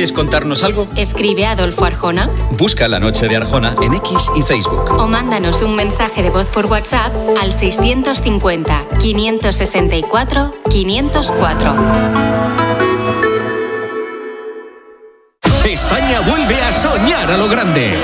¿Quieres contarnos algo? Escribe a Adolfo Arjona. Busca La Noche de Arjona en X y Facebook. O mándanos un mensaje de voz por WhatsApp al 650 564 504. España vuelve a soñar a lo grande.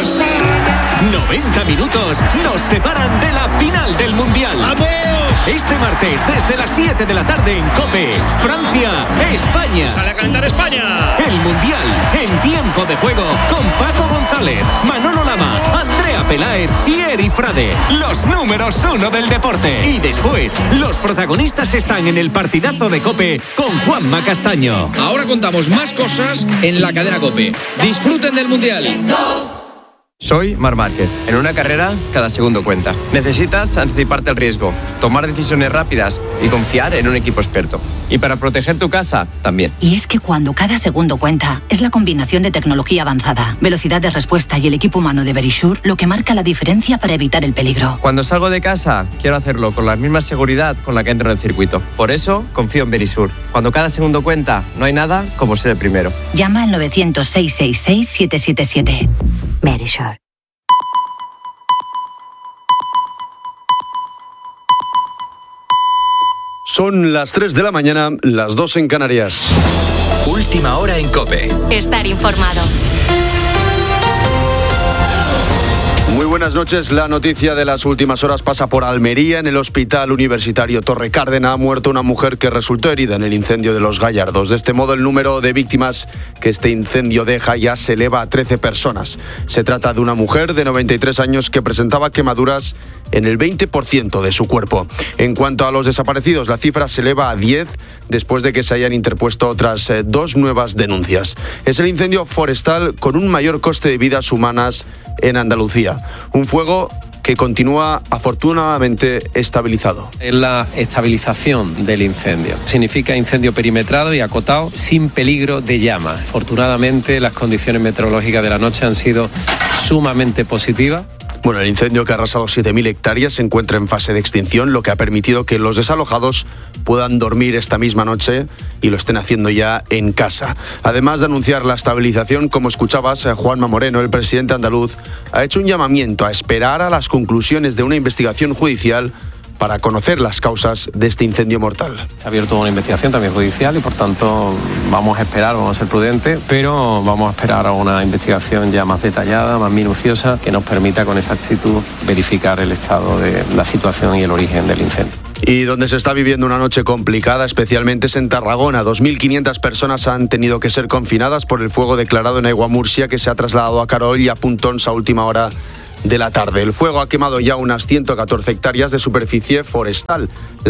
90 minutos nos separan de la final del Mundial. ¡Vamos! Este martes, desde las 7 de la tarde en COPE, Francia, España. ¡Sale a calentar España! El Mundial en tiempo de juego con Paco González, Manolo Lama, Andrea Peláez y Eri Frade. Los números 1 del deporte. Y después, los protagonistas están en el partidazo de COPE con Juanma Castaño. Ahora contamos más cosas en la cadena COPE. Disfruten del Mundial. Soy Marc Márquez. En una carrera, cada segundo cuenta. Necesitas anticiparte al riesgo, tomar decisiones rápidas y confiar en un equipo experto. Y para proteger tu casa, también. Y es que cuando cada segundo cuenta, es la combinación de tecnología avanzada, velocidad de respuesta y el equipo humano de Verisure lo que marca la diferencia para evitar el peligro. Cuando salgo de casa, quiero hacerlo con la misma seguridad con la que entro en el circuito. Por eso, confío en Verisure. Cuando cada segundo cuenta, no hay nada como ser el primero. Llama al 900-666-777. Verisure. Son las 3 de la mañana, las 2 en Canarias. Última hora en COPE. Estar informado. Muy buenas noches. La noticia de las últimas horas pasa por Almería. En el Hospital Universitario Torre Cárdena ha muerto una mujer que resultó herida en el incendio de Los Gallardos. De este modo, el número de víctimas que este incendio deja ya se eleva a 13 personas. Se trata de una mujer de 93 años que presentaba quemaduras en el 20% de su cuerpo. En cuanto a los desaparecidos, la cifra se eleva a 10 después de que se hayan interpuesto otras 2 nuevas denuncias. Es el incendio forestal con un mayor coste de vidas humanas en Andalucía. Un fuego que continúa afortunadamente estabilizado. Es la estabilización del incendio. Significa incendio perimetrado y acotado sin peligro de llama. Afortunadamente las condiciones meteorológicas de la noche han sido sumamente positivas. Bueno, el incendio que ha arrasado 7.000 hectáreas se encuentra en fase de extinción, lo que ha permitido que los desalojados puedan dormir esta misma noche y lo estén haciendo ya en casa. Además de anunciar la estabilización, como escuchabas, Juanma Moreno, el presidente andaluz, ha hecho un llamamiento a esperar a las conclusiones de una investigación judicial para conocer las causas de este incendio mortal. Se ha abierto una investigación también judicial y por tanto vamos a esperar, vamos a ser prudentes, pero vamos a esperar a una investigación ya más detallada, más minuciosa, que nos permita con exactitud verificar el estado de la situación y el origen del incendio. Y donde se está viviendo una noche complicada, especialmente es en Tarragona. 2.500 personas han tenido que ser confinadas por el fuego declarado en Aiguamurcia, que se ha trasladado a Carol y a Puntons a última hora de la tarde. El fuego ha quemado ya unas 114 hectáreas de superficie forestal.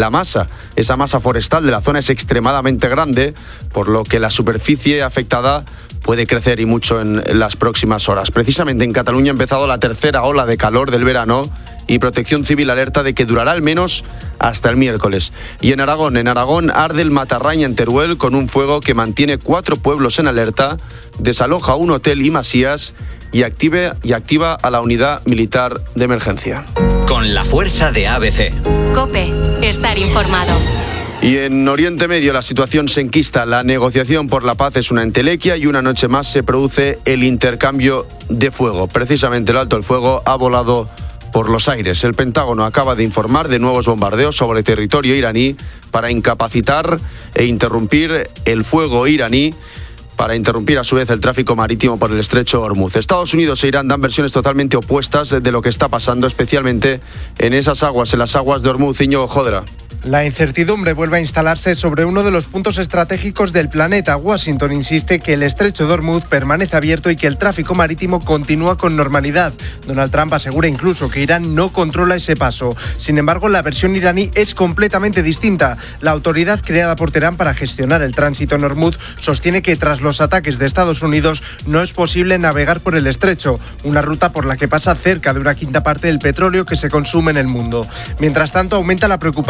Esa masa forestal de la zona es extremadamente grande, por lo que la superficie afectada puede crecer y mucho en las próximas horas. Precisamente en Cataluña ha empezado la tercera ola de calor del verano y Protección Civil alerta de que durará al menos hasta el miércoles. Y en Aragón arde el Matarraña en Teruel con un fuego que mantiene 4 pueblos en alerta, desaloja un hotel y masías y activa a la unidad militar de emergencia. Con la fuerza de ABC. COPE. Estar informado. Y en Oriente Medio la situación se enquista. La negociación por la paz es una entelequia y una noche más se produce el intercambio de fuego. Precisamente el alto el fuego ha volado por los aires. El Pentágono acaba de informar de nuevos bombardeos sobre territorio iraní para incapacitar e interrumpir el fuego iraní, para interrumpir a su vez el tráfico marítimo por el estrecho de Hormuz. Estados Unidos e Irán dan versiones totalmente opuestas de lo que está pasando, especialmente en esas aguas, en las aguas de Hormuz. Íñigo Jodra. La incertidumbre vuelve a instalarse sobre uno de los puntos estratégicos del planeta. Washington insiste que el estrecho de Hormuz permanece abierto y que el tráfico marítimo continúa con normalidad. Donald Trump asegura incluso que Irán no controla ese paso. Sin embargo, la versión iraní es completamente distinta. La autoridad creada por Teherán para gestionar el tránsito en Hormuz sostiene que tras los ataques de Estados Unidos no es posible navegar por el estrecho, una ruta por la que pasa cerca de una quinta parte del petróleo que se consume en el mundo. Mientras tanto, aumenta la preocupación internacional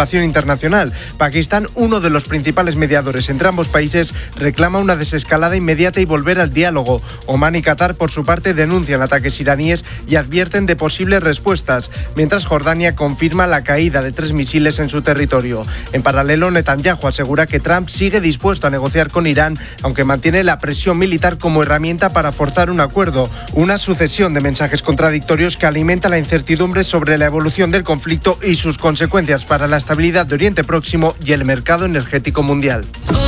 internacional. Pakistán, uno de los principales mediadores entre ambos países, reclama una desescalada inmediata y volver al diálogo. Omán y Qatar, por su parte, denuncian ataques iraníes y advierten de posibles respuestas, mientras Jordania confirma la caída de 3 misiles en su territorio. En paralelo, Netanyahu asegura que Trump sigue dispuesto a negociar con Irán, aunque mantiene la presión militar como herramienta para forzar un acuerdo. Una sucesión de mensajes contradictorios que alimenta la incertidumbre sobre la evolución del conflicto y sus consecuencias para la estabilidad de Oriente Próximo y el mercado energético mundial.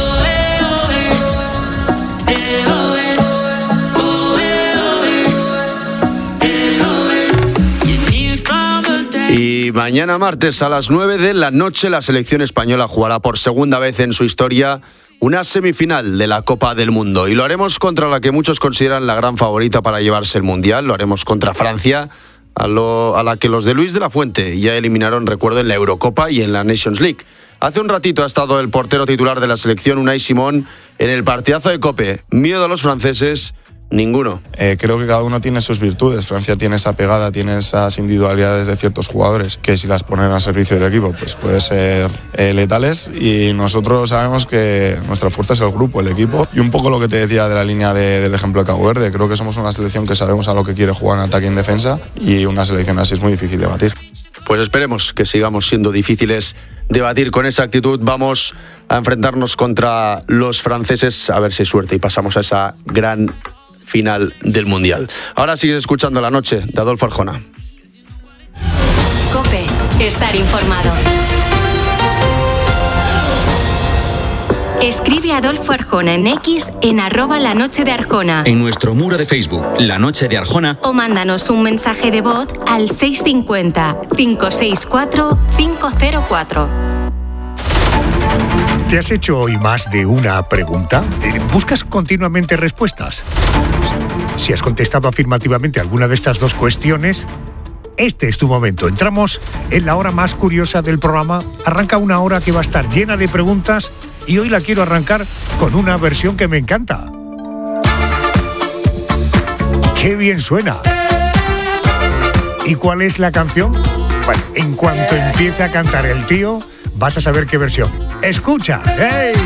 Y mañana martes a las 9 de la noche la selección española jugará por segunda vez en su historia una semifinal de la Copa del Mundo. Y lo haremos contra la que muchos consideran la gran favorita para llevarse el Mundial. Lo haremos contra Francia, a la que los de Luis de la Fuente ya eliminaron, recuerdo, en la Eurocopa y en la Nations League. Hace un ratito ha estado el portero titular de la selección, Unai Simón, en el partidazo de COPE. Miedo a los franceses, ninguno. Creo que cada uno tiene sus virtudes. Francia tiene esa pegada, tiene esas individualidades de ciertos jugadores que si las ponen al servicio del equipo pues puede ser letales, y nosotros sabemos que nuestra fuerza es el grupo, el equipo, y un poco lo que te decía de la línea del ejemplo de Cabo Verde. Creo que somos una selección que sabemos a lo que quiere jugar en ataque y en defensa, y una selección así es muy difícil de batir. Pues esperemos que sigamos siendo difíciles de batir con esa actitud. Vamos a enfrentarnos contra los franceses, a ver si hay suerte y pasamos a esa gran final del Mundial. Ahora sigues escuchando La Noche de Adolfo Arjona. COPE, estar informado. Escribe a Adolfo Arjona en X en @La Noche de Arjona. En nuestro muro de Facebook, La Noche de Arjona. O mándanos un mensaje de voz al 650 564 504. ¿Te has hecho hoy más de una pregunta? ¿Buscas continuamente respuestas? Si has contestado afirmativamente alguna de estas dos cuestiones, este es tu momento. Entramos en la hora más curiosa del programa. Arranca una hora que va a estar llena de preguntas y hoy la quiero arrancar con una versión que me encanta. ¡Qué bien suena! ¿Y cuál es la canción? Bueno, en cuanto empiece a cantar el tío, vas a saber qué versión. ¡Escucha! ¡Hey!